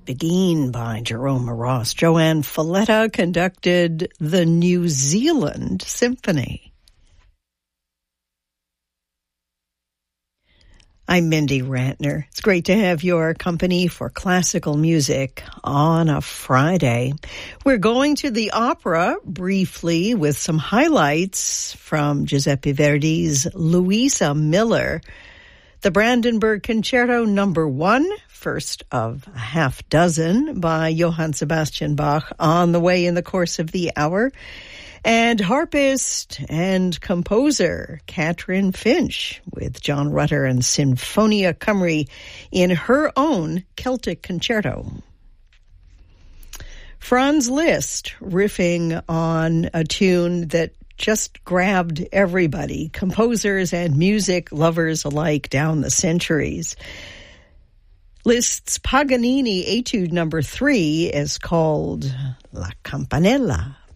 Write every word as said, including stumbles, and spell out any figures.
Beguine by Jerome Ross. Joanne Falletta conducted the New Zealand Symphony. I'm Mindy Rantner. It's great to have your company for classical music on a Friday. We're going to the opera briefly with some highlights from Giuseppe Verdi's Luisa Miller. The Brandenburg Concerto Number One, first of a half dozen by Johann Sebastian Bach, on the way in the course of the hour. And harpist and composer Catherine Finch with John Rutter and Sinfonia Cymru in her own Celtic concerto. Franz Liszt riffing on a tune that just grabbed everybody, composers and music lovers alike down the centuries. Liszt's Paganini Etude Number Three is called La Campanella